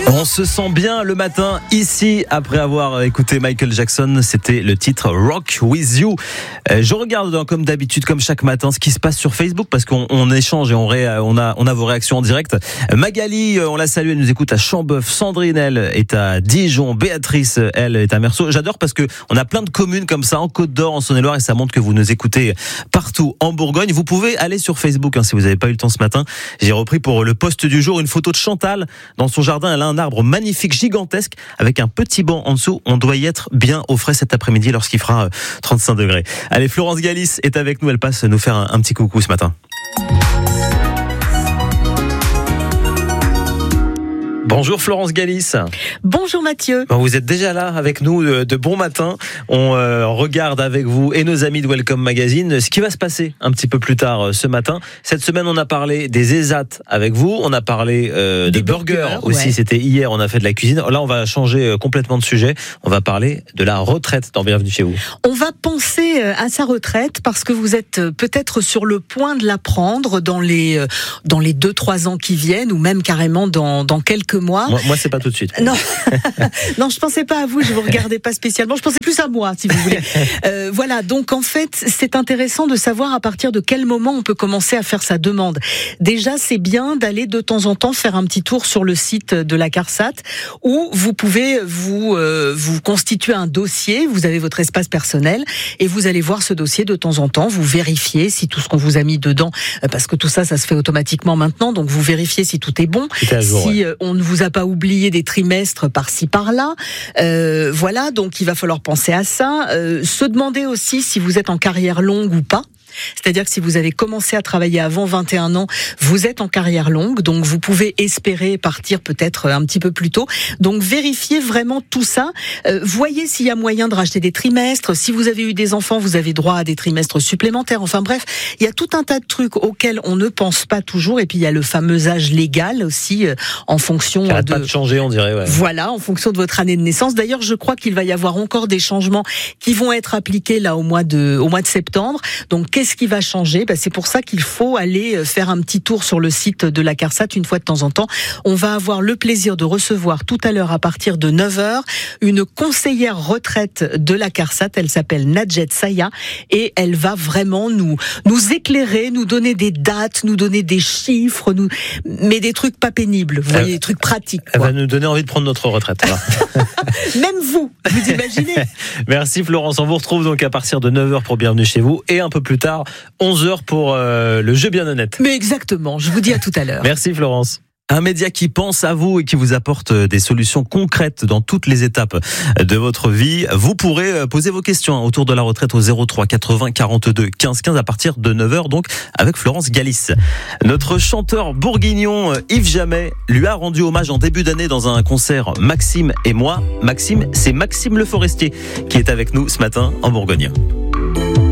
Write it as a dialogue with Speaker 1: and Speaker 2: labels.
Speaker 1: On se sent bien le matin ici après avoir écouté Michael Jackson. C'était le titre Rock With You. Je regarde comme d'habitude, comme chaque matin, ce qui se passe sur Facebook parce qu'on échange et on a vos réactions en direct. Magali, on la salue, elle nous écoute à Chambeuf. Sandrine, elle est à Dijon. Béatrice, elle est à Meursault. J'adore parce que on a plein de communes comme ça en Côte d'Or, en Saône-et-Loire, et ça montre que vous nous écoutez partout en Bourgogne. Vous pouvez aller sur Facebook si vous n'avez pas eu le temps ce matin. J'ai repris pour le post du jour une photo de Chantal dans son jardin. Elle a un arbre magnifique, gigantesque, avec un petit banc en dessous. On doit y être bien au frais cet après-midi lorsqu'il fera 35 degrés. Allez, Florence Galis est avec nous. Elle passe nous faire un petit coucou ce matin. Bonjour Florence Galis.
Speaker 2: Bonjour Mathieu.
Speaker 1: Vous êtes déjà là avec nous de bon matin. On regarde avec vous et nos amis de Welcome Magazine ce qui va se passer un petit peu plus tard ce matin. Cette semaine, on a parlé des ESAT avec vous. On a parlé de burgers aussi. Ouais. C'était hier, on a fait de la cuisine. Là, on va changer complètement de sujet. On va parler de la retraite dans Bienvenue chez vous.
Speaker 2: On va penser à sa retraite parce que vous êtes peut-être sur le point de la prendre dans les 2-3 ans qui viennent ou même carrément dans quelques mois.
Speaker 1: Moi, c'est pas tout de suite.
Speaker 2: Non, non, je pensais pas à vous. Je vous regardais pas spécialement. Je pensais plus à moi, si vous voulez. Voilà. Donc, en fait, c'est intéressant de savoir à partir de quel moment on peut commencer à faire sa demande. Déjà, c'est bien d'aller de temps en temps faire un petit tour sur le site de la CARSAT où vous pouvez vous constituer un dossier. Vous avez votre espace personnel et vous allez voir ce dossier de temps en temps. Vous vérifiez si tout ce qu'on vous a mis dedans, parce que tout ça se fait automatiquement maintenant. Donc, vous vérifiez si tout est bon, si on ne vous a pas oublié des trimestres par-ci par-là. Voilà, donc il va falloir penser à ça. Se demander aussi si vous êtes en carrière longue ou pas. C'est-à-dire que si vous avez commencé à travailler avant 21 ans, vous êtes en carrière longue, donc vous pouvez espérer partir peut-être un petit peu plus tôt. Donc vérifiez vraiment tout ça. Voyez s'il y a moyen de racheter des trimestres. Si vous avez eu des enfants, vous avez droit à des trimestres supplémentaires. Enfin bref, il y a tout un tas de trucs auxquels on ne pense pas toujours. Et puis il y a le fameux âge légal aussi, en fonction
Speaker 1: ça pas de changer, on dirait. Ouais.
Speaker 2: Voilà, en fonction de votre année de naissance. D'ailleurs, je crois qu'il va y avoir encore des changements qui vont être appliqués là au mois de septembre. Donc qu'est-ce qui va changer ? C'est pour ça qu'il faut aller faire un petit tour sur le site de la CARSAT une fois de temps en temps. On va avoir le plaisir de recevoir tout à l'heure à partir de 9h une conseillère retraite de la CARSAT. Elle s'appelle Nadjet Saya et elle va vraiment nous éclairer, nous donner des dates, nous donner des chiffres, mais des trucs pas pénibles. Vous voyez, des trucs pratiques.
Speaker 1: Elle va nous donner envie de prendre notre retraite.
Speaker 2: Même vous imaginez.
Speaker 1: Merci Florence. On vous retrouve donc à partir de 9h pour Bienvenue chez vous et un peu plus tard 11h pour le jeu bien honnête.
Speaker 2: Mais exactement, je vous dis à tout à l'heure.
Speaker 1: Merci Florence. Un média qui pense à vous et qui vous apporte des solutions concrètes dans toutes les étapes de votre vie. Vous pourrez poser vos questions autour de la retraite au 03 80 42 15 15 à partir de 9h donc avec Florence Galis. Notre chanteur bourguignon Yves Jamais lui a rendu hommage en début d'année dans un concert Maxime et moi. Maxime, c'est Maxime Le Forestier qui est avec nous ce matin en Bourgogne.